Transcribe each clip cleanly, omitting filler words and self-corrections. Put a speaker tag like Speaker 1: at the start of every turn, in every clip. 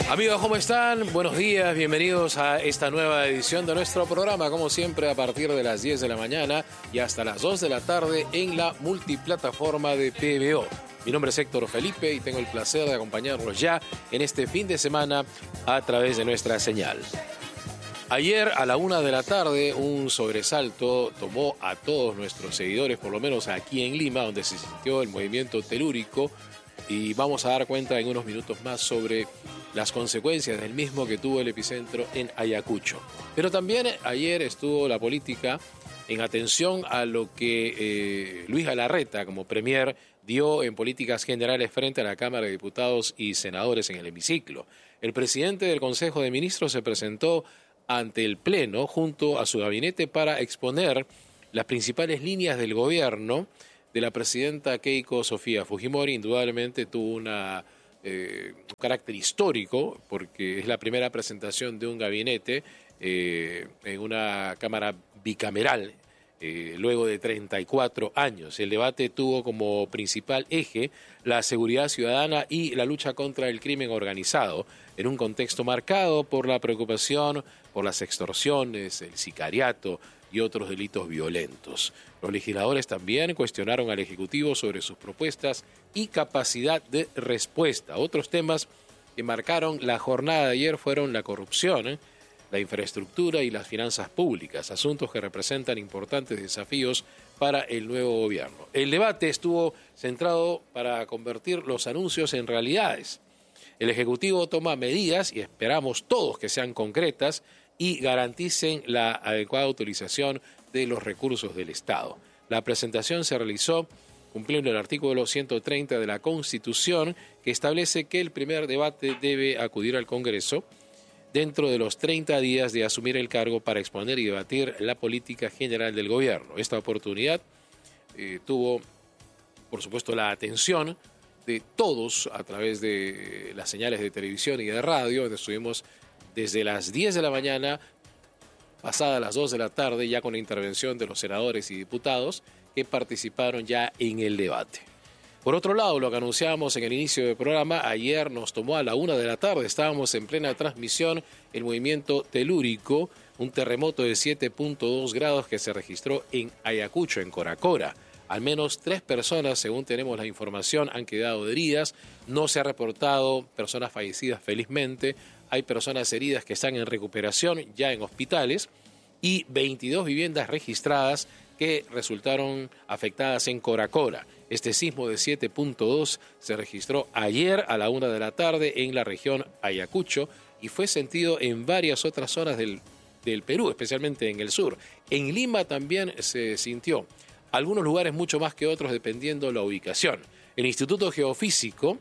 Speaker 1: Amigos, ¿cómo están? Buenos días, bienvenidos a esta nueva edición de nuestro programa, como siempre a partir de las 10 de la mañana y hasta las 2 de la tarde en la multiplataforma de PBO. Mi nombre es Héctor Felipe y tengo el placer de acompañarlos ya en este fin de semana a través de nuestra señal. Ayer a la 1 de la tarde un sobresalto tomó a todos nuestros seguidores, por lo menos aquí en Lima, donde se sintió el movimiento telúrico, y vamos a dar cuenta en unos minutos más sobre las consecuencias del mismo que tuvo el epicentro en Ayacucho. Pero también ayer estuvo la política en atención a lo que Luis Galarreta, como premier, dio en políticas generales frente a la Cámara de Diputados y Senadores en el hemiciclo. El presidente del Consejo de Ministros se presentó ante el Pleno junto a su gabinete para exponer las principales líneas del gobierno de la presidenta Keiko Sofía Fujimori. Indudablemente tuvo un carácter histórico porque es la primera presentación de un gabinete en una Cámara bicameral luego de 34 años. El debate tuvo como principal eje la seguridad ciudadana y la lucha contra el crimen organizado, en un contexto marcado por la preocupación por las extorsiones, el sicariato y otros delitos violentos. Los legisladores también cuestionaron al Ejecutivo sobre sus propuestas y capacidad de respuesta. Otros temas que marcaron la jornada de ayer fueron la corrupción, la infraestructura y las finanzas públicas, asuntos que representan importantes desafíos para el nuevo gobierno. El debate estuvo centrado para convertir los anuncios en realidades. El Ejecutivo toma medidas, y esperamos todos que sean concretas, y garanticen la adecuada utilización de los recursos del Estado. La presentación se realizó cumpliendo el artículo 130 de la Constitución, que establece que el primer debate debe acudir al Congreso dentro de los 30 días de asumir el cargo para exponer y debatir la política general del gobierno. Esta oportunidad tuvo, por supuesto, la atención de todos a través de las señales de televisión y de radio. Estuvimos desde las 10 de la mañana, pasadas las 2 de la tarde, ya con la intervención de los senadores y diputados que participaron ya en el debate. Por otro lado, lo que anunciábamos en el inicio del programa, ayer nos tomó a la 1 de la tarde, estábamos en plena transmisión, el movimiento telúrico, un terremoto de 7.2 grados que se registró en Ayacucho, en Coracora. Al menos 3 personas, según tenemos la información, han quedado heridas. No se ha reportado personas fallecidas, felizmente. Hay personas heridas que están en recuperación, ya en hospitales, y 22 viviendas registradas que resultaron afectadas en Coracora. Este sismo de 7.2 se registró ayer a la 1 de la tarde en la región Ayacucho y fue sentido en varias otras zonas del Perú, especialmente en el sur. En Lima también se sintió. Algunos lugares mucho más que otros dependiendo la ubicación. El Instituto Geofísico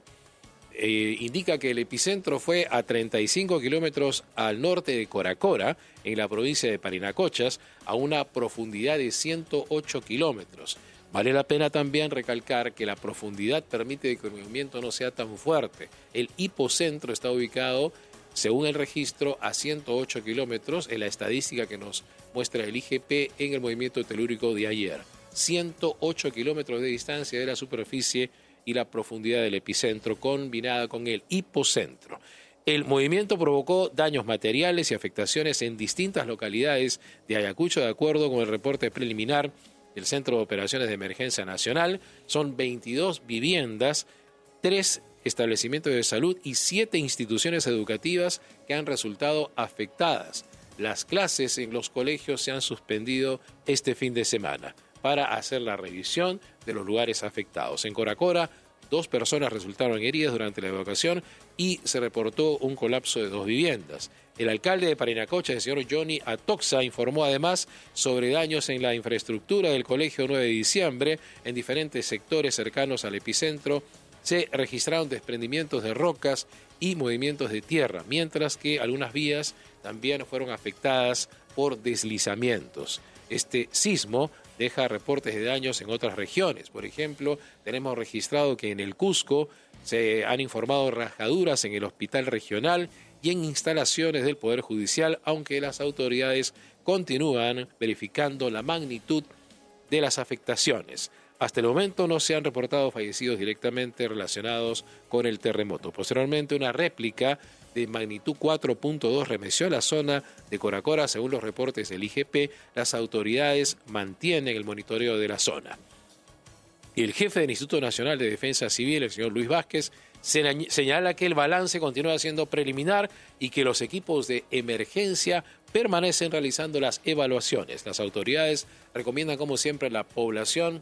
Speaker 1: indica que el epicentro fue a 35 kilómetros al norte de Coracora, en la provincia de Parinacochas, a una profundidad de 108 kilómetros. Vale la pena también recalcar que la profundidad permite que el movimiento no sea tan fuerte. El hipocentro está ubicado, según el registro, a 108 kilómetros en la estadística que nos muestra el IGP en el movimiento telúrico de ayer. 108 kilómetros de distancia de la superficie y la profundidad del epicentro combinada con el hipocentro. El movimiento provocó daños materiales y afectaciones en distintas localidades de Ayacucho, de acuerdo con el reporte preliminar del Centro de Operaciones de Emergencia Nacional. Son 22 viviendas, 3 establecimientos de salud y 7 instituciones educativas que han resultado afectadas. Las clases en los colegios se han suspendido este fin de semana para hacer la revisión de los lugares afectados. En Coracora, 2 personas resultaron heridas durante la evacuación y se reportó un colapso de 2 viviendas. El alcalde de Parinacocha, el señor Johnny Atoxa, informó además sobre daños en la infraestructura del Colegio 9 de Diciembre. En diferentes sectores cercanos al epicentro se registraron desprendimientos de rocas y movimientos de tierra, mientras que algunas vías también fueron afectadas por deslizamientos. Este sismo deja reportes de daños en otras regiones. Por ejemplo, tenemos registrado que en el Cusco se han informado rajaduras en el hospital regional y en instalaciones del Poder Judicial, aunque las autoridades continúan verificando la magnitud de las afectaciones. Hasta el momento no se han reportado fallecidos directamente relacionados con el terremoto. Posteriormente, una réplica de magnitud 4.2 remeció a la zona de Coracora. Según los reportes del IGP, las autoridades mantienen el monitoreo de la zona. El jefe del Instituto Nacional de Defensa Civil, el señor Luis Vázquez, señala que el balance continúa siendo preliminar y que los equipos de emergencia permanecen realizando las evaluaciones. Las autoridades recomiendan, como siempre, a la población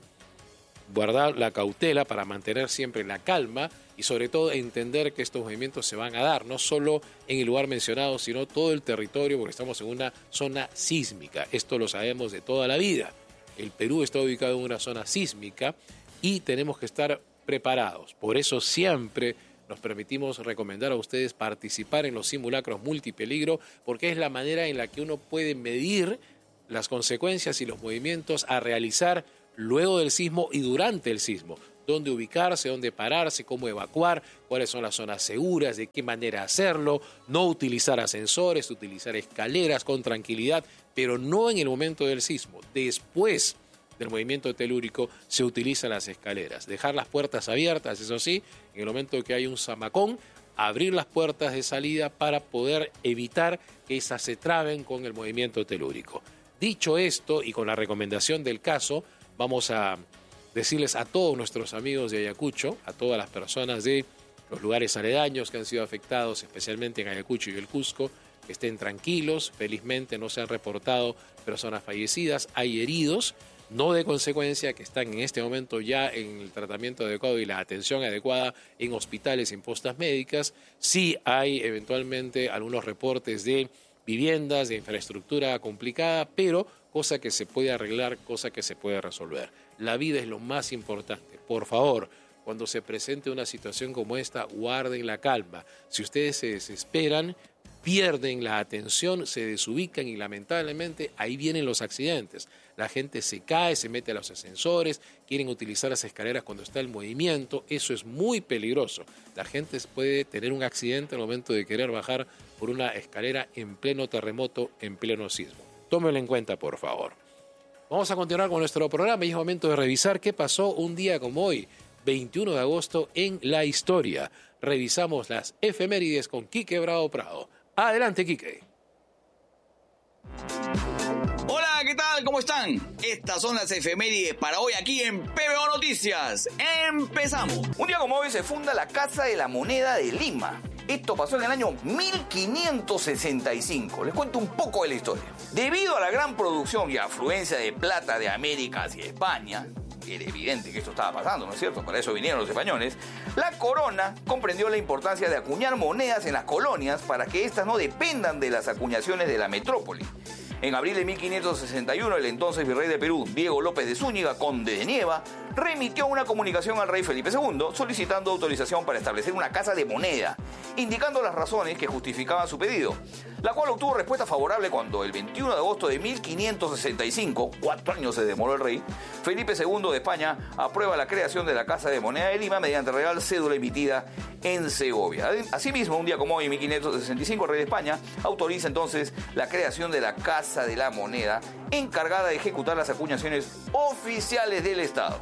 Speaker 1: guardar la cautela para mantener siempre la calma y sobre todo entender que estos movimientos se van a dar, no solo en el lugar mencionado, sino todo el territorio, porque estamos en una zona sísmica. Esto lo sabemos de toda la vida. El Perú está ubicado en una zona sísmica y tenemos que estar preparados. Por eso siempre nos permitimos recomendar a ustedes participar en los simulacros multipeligro, porque es la manera en la que uno puede medir las consecuencias y los movimientos a realizar luego del sismo y durante el sismo. Dónde ubicarse, dónde pararse, cómo evacuar, cuáles son las zonas seguras, de qué manera hacerlo, no utilizar ascensores, utilizar escaleras con tranquilidad, pero no en el momento del sismo. Después del movimiento telúrico se utilizan las escaleras. Dejar las puertas abiertas, eso sí, en el momento que hay un zamacón, abrir las puertas de salida para poder evitar que esas se traben con el movimiento telúrico. Dicho esto, y con la recomendación del caso, vamos a decirles a todos nuestros amigos de Ayacucho, a todas las personas de los lugares aledaños que han sido afectados, especialmente en Ayacucho y el Cusco, que estén tranquilos. Felizmente no se han reportado personas fallecidas, hay heridos, no de consecuencia, que están en este momento ya en el tratamiento adecuado y la atención adecuada en hospitales y en postas médicas. Sí hay eventualmente algunos reportes de viviendas, de infraestructura complicada, pero cosa que se puede arreglar, cosa que se puede resolver. La vida es lo más importante. Por favor, cuando se presente una situación como esta, guarden la calma. Si ustedes se desesperan, pierden la atención, se desubican y lamentablemente ahí vienen los accidentes. La gente se cae, se mete a los ascensores, quieren utilizar las escaleras cuando está el movimiento. Eso es muy peligroso. La gente puede tener un accidente al momento de querer bajar por una escalera en pleno terremoto, en pleno sismo. Tómenlo en cuenta, por favor. Vamos a continuar con nuestro programa y es momento de revisar qué pasó un día como hoy, 21 de agosto, en la historia. Revisamos las efemérides con Quique Bravo Prado. Adelante, Quique.
Speaker 2: Hola, ¿qué tal? ¿Cómo están? Estas son las efemérides para hoy aquí en PBO Noticias. ¡Empezamos! Un día como hoy se funda la Casa de la Moneda de Lima. Esto pasó en el año 1565. Les cuento un poco de la historia. Debido a la gran producción y afluencia de plata de América hacia España, era evidente que esto estaba pasando, ¿no es cierto? Para eso vinieron los españoles. La corona comprendió la importancia de acuñar monedas en las colonias para que éstas no dependan de las acuñaciones de la metrópoli. En abril de 1561, el entonces virrey de Perú, Diego López de Zúñiga, conde de Nieva, remitió una comunicación al rey Felipe II solicitando autorización para establecer una casa de moneda, indicando las razones que justificaban su pedido, la cual obtuvo respuesta favorable cuando el 21 de agosto de 1565, 4 años se demoró el rey, Felipe II de España aprueba la creación de la Casa de Moneda de Lima mediante real cédula emitida en Segovia. Asimismo, un día como hoy, en 1565, el rey de España autoriza entonces la creación de la Casa de la Moneda, encargada de ejecutar las acuñaciones oficiales del Estado.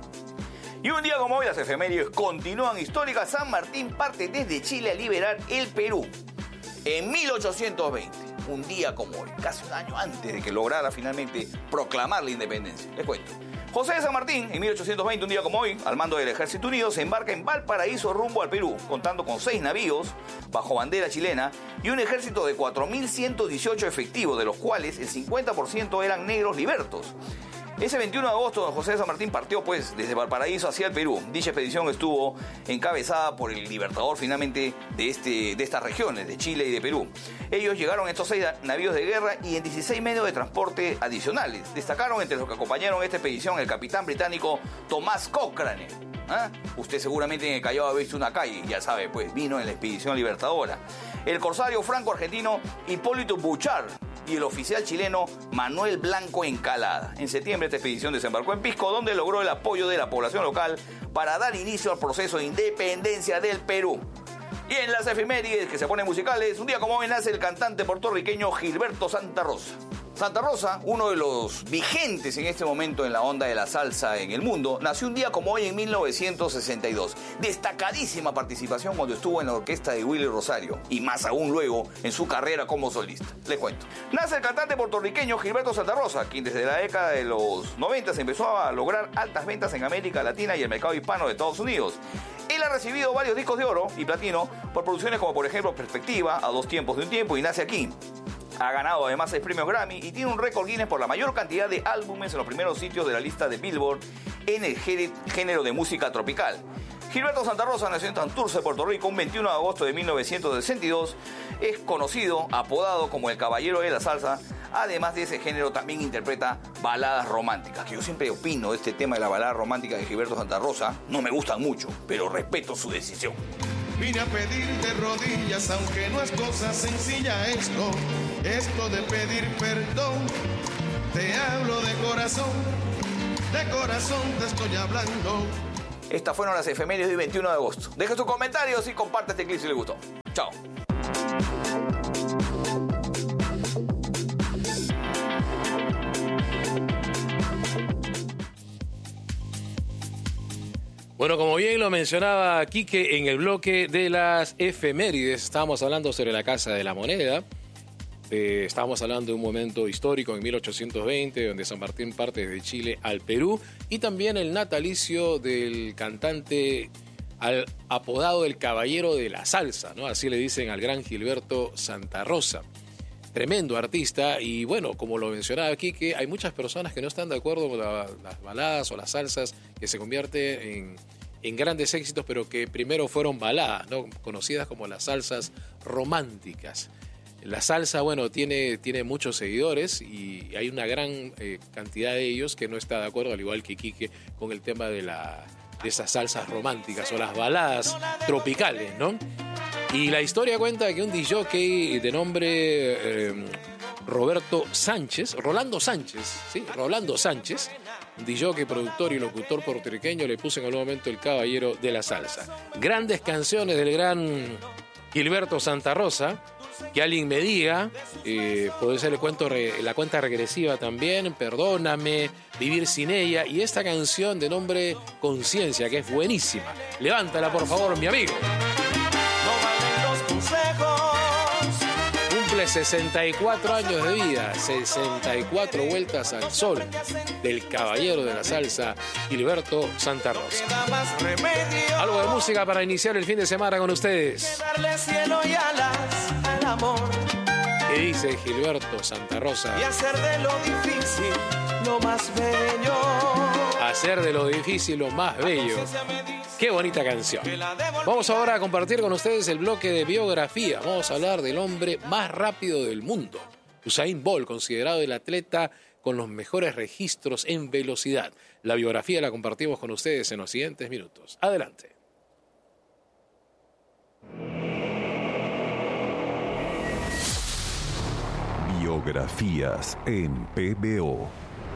Speaker 2: Y un día como hoy, las efemérides continúan históricas. San Martín parte desde Chile a liberar el Perú. En 1820, un día como hoy, casi un año antes de que lograra finalmente proclamar la independencia. Les cuento. José de San Martín, en 1820, un día como hoy, al mando del Ejército Unido, se embarca en Valparaíso rumbo al Perú, contando con 6 navíos bajo bandera chilena y un ejército de 4.118 efectivos, de los cuales el 50% eran negros libertos. Ese 21 de agosto, don José de San Martín partió pues desde Valparaíso hacia el Perú. Dicha expedición estuvo encabezada por el libertador finalmente de estas regiones, de Chile y de Perú. Ellos llegaron en estos 6 navíos de guerra y en 16 medios de transporte adicionales. Destacaron entre los que acompañaron esta expedición el capitán británico Tomás Cochrane. ¿Ah? Usted seguramente en el Callao ha visto una calle, ya sabe, pues vino en la expedición libertadora. El corsario franco-argentino Hipólito Bouchard y el oficial chileno Manuel Blanco Encalada. En septiembre esta expedición desembarcó en Pisco, donde logró el apoyo de la población local para dar inicio al proceso de independencia del Perú. Y en las efemérides que se ponen musicales, un día como hoy nace el cantante puertorriqueño Gilberto Santa Rosa. Santa Rosa, uno de los vigentes en este momento en la onda de la salsa en el mundo, nació un día como hoy en 1962. Destacadísima participación cuando estuvo en la orquesta de Willy Rosario y más aún luego en su carrera como solista. Les cuento. Nace el cantante puertorriqueño Gilberto Santa Rosa, quien desde la década de los 90 empezó a lograr altas ventas en América Latina y el mercado hispano de Estados Unidos. Él ha recibido varios discos de oro y platino por producciones como por ejemplo Perspectiva, A dos tiempos de un tiempo y Nace aquí. Ha ganado además 6 premios Grammy y tiene un récord Guinness por la mayor cantidad de álbumes en los primeros sitios de la lista de Billboard en el género de música tropical. Gilberto Santa Rosa nació en Santurce, Puerto Rico, un 21 de agosto de 1962. Es conocido, apodado como el Caballero de la Salsa. Además de ese género, también interpreta baladas románticas, que yo siempre opino de este tema de la balada romántica de Gilberto Santa Rosa. No me gustan mucho, pero respeto su decisión.
Speaker 3: Vine a pedirte rodillas, aunque no es cosa sencilla esto de pedir perdón. Te hablo de corazón te estoy hablando.
Speaker 2: Estas fueron las efemérides del 21 de agosto. Deja sus comentarios y comparte este clip si le gustó. Chao.
Speaker 1: Bueno, como bien lo mencionaba Quique en el bloque de las efemérides, estábamos hablando sobre la Casa de la Moneda. Estábamos hablando de un momento histórico en 1820, donde San Martín parte desde Chile al Perú, y también el natalicio del cantante apodado el Caballero de la Salsa, ¿no? Así le dicen al gran Gilberto Santa Rosa. Tremendo artista, y bueno, como lo mencionaba aquí, que hay muchas personas que no están de acuerdo con las baladas o las salsas que se convierten en grandes éxitos, pero que primero fueron baladas, ¿no? Conocidas como las salsas románticas. La salsa, bueno, tiene muchos seguidores y hay una gran cantidad de ellos que no está de acuerdo, al igual que Quique, con el tema de esas salsas románticas o las baladas tropicales, ¿no? Y la historia cuenta que un disjockey de nombre Rolando Sánchez, un disjockey, productor y locutor puertorriqueño, le puso en algún momento el Caballero de la Salsa. Grandes canciones del gran Gilberto Santa Rosa. Que alguien me diga, puede ser la cuenta regresiva también, Perdóname, Vivir sin ella, y esta canción de nombre Conciencia, que es buenísima. Levántala, por favor, mi amigo.
Speaker 3: No valen los consejos.
Speaker 1: Cumple 64 años de vida, 64 vueltas al sol del Caballero de la Salsa, Gilberto Santa Rosa. Algo de música para iniciar el fin de semana con ustedes.
Speaker 3: Darle cielo y alas al amor.
Speaker 1: ¿Qué dice Gilberto Santa Rosa?
Speaker 3: Y hacer de lo difícil lo más bello.
Speaker 1: Hacer de lo difícil lo más bello. Qué bonita canción. Vamos ahora a compartir con ustedes el bloque de biografía. Vamos a hablar del hombre más rápido del mundo, Usain Bolt, considerado el atleta con los mejores registros en velocidad. La biografía la compartimos con ustedes en los siguientes minutos. Adelante.
Speaker 4: Biografías en PBO.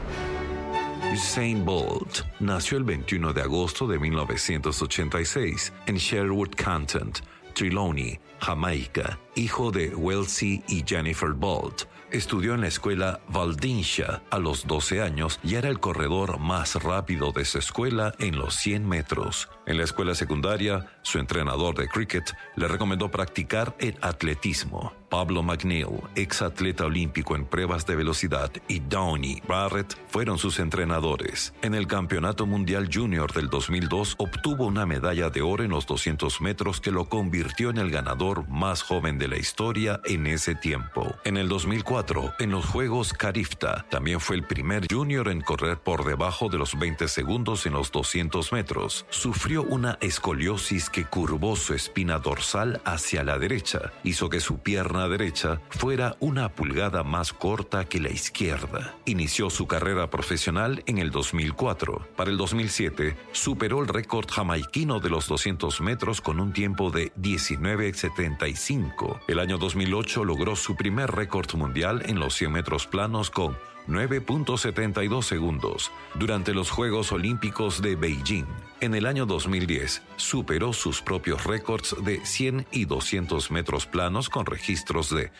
Speaker 4: Usain Bolt nació el 21 de agosto de 1986 en Sherwood Canton, Trelawney, Jamaica, hijo de Wellesley y Jennifer Bolt. Estudió en la escuela Waldinsha a los 12 años y era el corredor más rápido de su escuela en los 100 metros. En la escuela secundaria, su entrenador de cricket le recomendó practicar el atletismo. Pablo McNeil, ex atleta olímpico en pruebas de velocidad, y Downey Barrett fueron sus entrenadores. En el Campeonato Mundial Junior del 2002 obtuvo una medalla de oro en los 200 metros que lo convirtió en el ganador más joven de la historia en ese tiempo. En el 2004, en los Juegos Carifta, también fue el primer junior en correr por debajo de los 20 segundos en los 200 metros. Sufrió una escoliosis que curvó su espina dorsal hacia la derecha, hizo que su pierna derecha fuera una pulgada más corta que la izquierda. Inició su carrera profesional en el 2004. Para el 2007, superó el récord jamaiquino de los 200 metros con un tiempo de 19:75. El año 2008 logró su primer récord mundial en los 100 metros planos con 9.72 segundos. Durante los Juegos Olímpicos de Beijing, en el año 2010, superó sus propios récords de 100 y 200 metros planos con registros de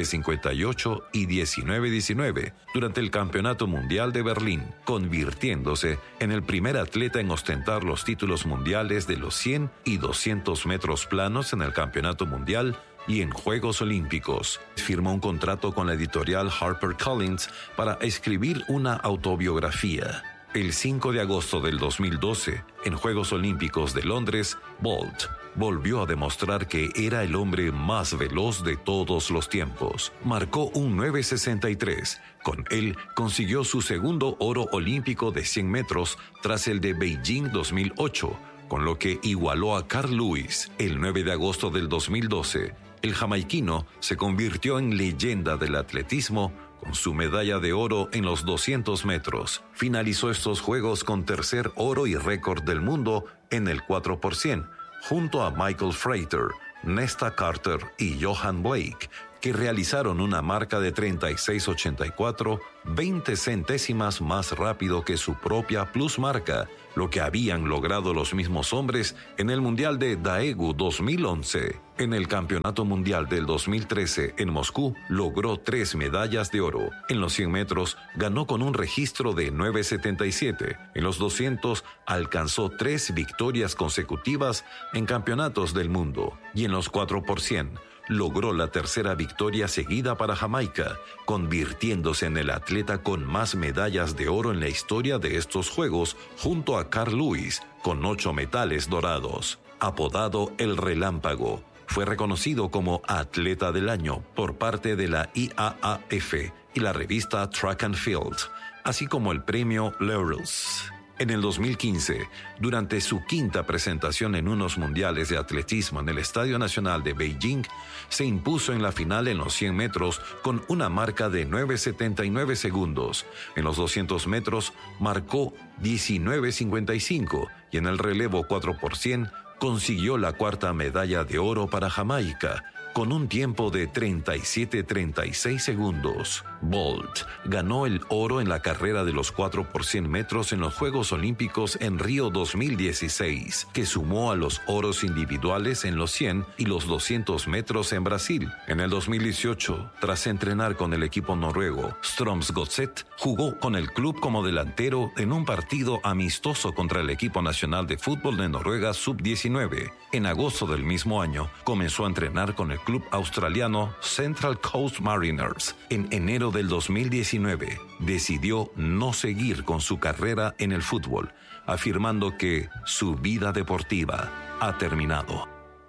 Speaker 4: 9.58 y 19.19 durante el Campeonato Mundial de Berlín, convirtiéndose en el primer atleta en ostentar los títulos mundiales de los 100 y 200 metros planos en el Campeonato Mundial y en Juegos Olímpicos. Firmó un contrato con la editorial HarperCollins para escribir una autobiografía. El 5 de agosto del 2012, en Juegos Olímpicos de Londres, Bolt volvió a demostrar que era el hombre más veloz de todos los tiempos. Marcó un 9.63. Con él consiguió su segundo oro olímpico de 100 metros tras el de Beijing 2008, con lo que igualó a Carl Lewis. El 9 de agosto del 2012, el jamaiquino se convirtió en leyenda del atletismo con su medalla de oro en los 200 metros. Finalizó estos Juegos con tercer oro y récord del mundo en el 4%, junto a Michael Frater, Nesta Carter y Johan Blake, que realizaron una marca de 36.84, 20 centésimas más rápido que su propia plusmarca, lo que habían logrado los mismos hombres en el Mundial de Daegu 2011. En el Campeonato Mundial del 2013 en Moscú, logró 3 medallas de oro. En los 100 metros, ganó con un registro de 9.77. En los 200, alcanzó 3 victorias consecutivas en campeonatos del mundo. Y en los 4%, logró la tercera victoria seguida para Jamaica, convirtiéndose en el atleta con más medallas de oro en la historia de estos Juegos, junto a Carl Lewis, con 8 metales dorados. Apodado El Relámpago, fue reconocido como Atleta del Año por parte de la IAAF y la revista Track and Field, así como el premio Laurels. En el 2015, durante su quinta presentación en unos mundiales de atletismo en el Estadio Nacional de Beijing, se impuso en la final en los 100 metros con una marca de 9.79 segundos. En los 200 metros marcó 19.55 y en el relevo 4% consiguió la cuarta medalla de oro para Jamaica, con un tiempo de 37.36 segundos. Bolt ganó el oro en la carrera de los 4 por 100 metros en los Juegos Olímpicos en Río 2016, que sumó a los oros individuales en los 100 y los 200 metros en Brasil. En el 2018, tras entrenar con el equipo noruego Strømsgodset, jugó con el club como delantero en un partido amistoso contra el equipo nacional de fútbol de Noruega Sub-19. En agosto del mismo año, comenzó a entrenar con el club australiano Central Coast Mariners. En enero del 2019, decidió no seguir con su carrera en el fútbol, afirmando que su vida deportiva ha terminado.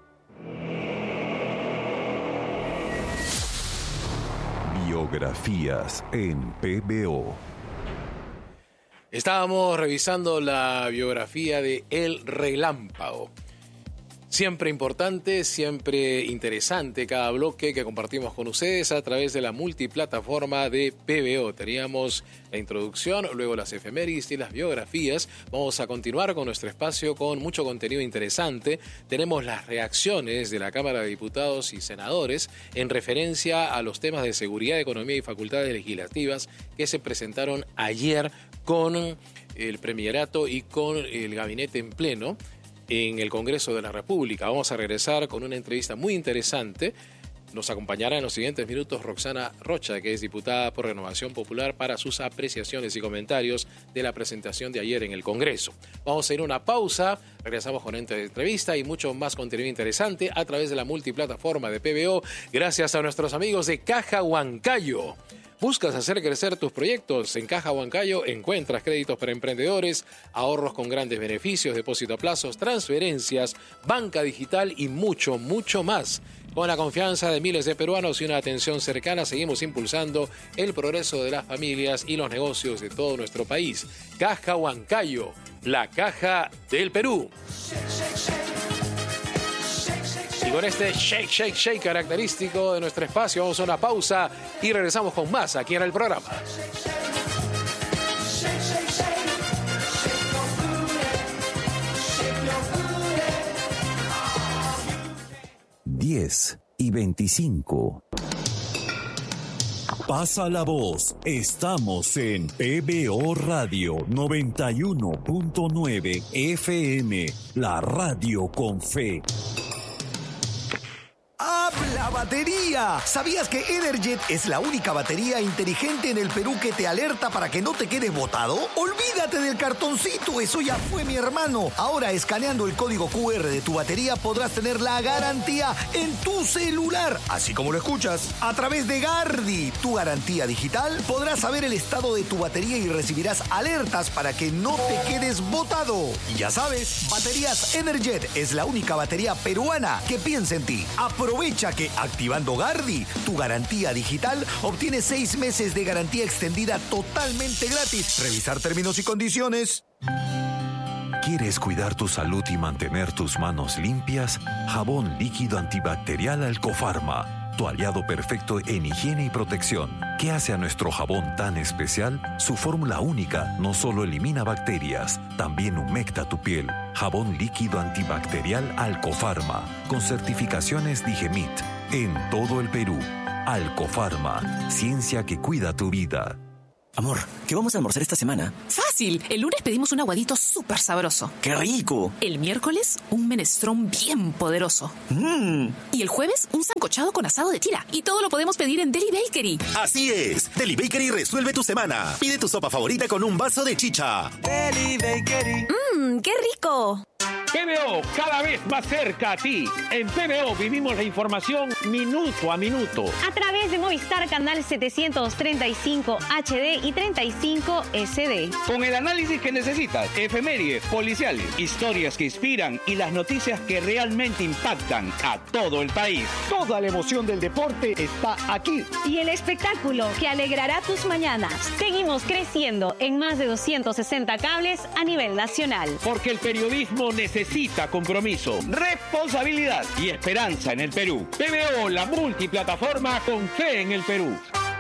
Speaker 4: Biografías en PBO.
Speaker 1: Estábamos revisando la biografía de El Relámpago. Siempre importante, siempre interesante cada bloque que compartimos con ustedes a través de la multiplataforma de PBO. Teníamos la introducción, luego las efemérides y las biografías. Vamos a continuar con nuestro espacio con mucho contenido interesante. Tenemos las reacciones de la Cámara de Diputados y Senadores en referencia a los temas de seguridad, economía y facultades legislativas que se presentaron ayer con el Premierato y con el Gabinete en pleno en el Congreso de la República. Vamos a regresar con una entrevista muy interesante. Nos acompañará en los siguientes minutos Roxana Rocha, que es diputada por Renovación Popular, para sus apreciaciones y comentarios de la presentación de ayer en el Congreso. Vamos a ir a una pausa, regresamos con esta entrevista y mucho más contenido interesante a través de la multiplataforma de PBO, gracias a nuestros amigos de Caja Huancayo. ¿Buscas hacer crecer tus proyectos? En Caja Huancayo encuentras créditos para emprendedores, ahorros con grandes beneficios, depósito a plazos, transferencias, banca digital y mucho, mucho más. Con la confianza de miles de peruanos y una atención cercana, seguimos impulsando el progreso de las familias y los negocios de todo nuestro país. Caja Huancayo, la caja del Perú. Y con este shake, shake, shake característico de nuestro espacio, vamos a una pausa y regresamos con más aquí en el programa.
Speaker 5: 10:25. Pasa la voz. Estamos en PBO Radio 91.9 FM, la radio con fe.
Speaker 6: ¡Habla batería! ¿Sabías que Energet es la única batería inteligente en el Perú que te alerta para que no te quedes botado? Olvídate del cartoncito, eso ya fue, mi hermano. Ahora, escaneando el código QR de tu batería, podrás tener la garantía en tu celular, así como lo escuchas. A través de Gardi, tu garantía digital, podrás saber el estado de tu batería y recibirás alertas para que no te quedes botado. Y ya sabes, Baterías Energet es la única batería peruana que piensa en ti. Aprovecha que activando Gardi, tu garantía digital, obtienes 6 meses de garantía extendida totalmente gratis. Revisar términos y condiciones.
Speaker 4: ¿Quieres cuidar tu salud y mantener tus manos limpias? Jabón líquido antibacterial Alcofarma, tu aliado perfecto en higiene y protección. ¿Qué hace a nuestro jabón tan especial? Su fórmula única no solo elimina bacterias, también humecta tu piel. Jabón líquido antibacterial Alcofarma, con certificaciones Digemit, en todo el Perú. Alcofarma, ciencia que cuida tu vida.
Speaker 7: Amor, ¿qué vamos a almorzar esta semana?
Speaker 8: Fácil. El lunes pedimos un aguadito súper sabroso.
Speaker 7: ¡Qué rico!
Speaker 8: El miércoles, un menestrón bien poderoso. Y el jueves, un sancochado con asado de tira. Y todo lo podemos pedir en Deli Bakery.
Speaker 9: Así es. Deli Bakery resuelve tu semana. Pide tu sopa favorita con un vaso de chicha.
Speaker 10: Deli Bakery.
Speaker 8: ¡Qué rico!
Speaker 11: PBO, cada vez más cerca a ti. En PBO vivimos la información minuto a minuto.
Speaker 12: A través de Movistar Canal 735 HD y 35 SD.
Speaker 11: Con el análisis que necesitas, efemérides, policiales, historias que inspiran y las noticias que realmente impactan a todo el país. Toda la emoción del deporte está aquí.
Speaker 12: Y el espectáculo que alegrará tus mañanas. Seguimos creciendo en más de 260 cables a nivel nacional.
Speaker 11: Porque el periodismo necesita compromiso, responsabilidad y esperanza en el Perú. PBO, la multiplataforma con fe en el Perú.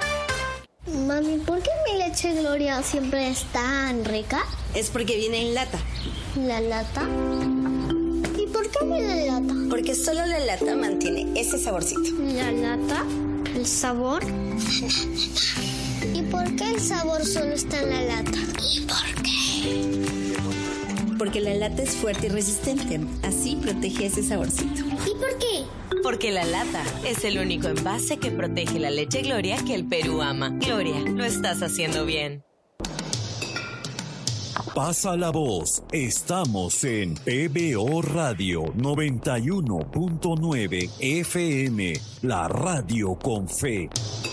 Speaker 13: Mami, ¿por qué mi leche Gloria siempre es tan rica?
Speaker 14: Es porque viene en lata.
Speaker 13: ¿La lata? ¿Y por qué viene en lata?
Speaker 14: Porque solo la lata mantiene ese saborcito.
Speaker 13: ¿La lata? ¿El sabor? ¿Y por qué el sabor solo está en la lata? ¿Y por qué?
Speaker 14: Porque la lata es fuerte y resistente. Así protege ese saborcito.
Speaker 13: ¿Y por qué?
Speaker 15: Porque la lata es el único envase que protege la leche Gloria que el Perú ama. Gloria, lo estás haciendo bien.
Speaker 5: Pasa la voz. Estamos en PBO Radio 91.9 FM, la radio con fe.